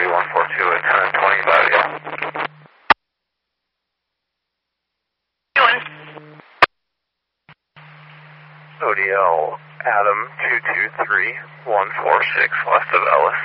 3142 at 1025, yeah. Doing? ODL Adam 223146 west of Ellis.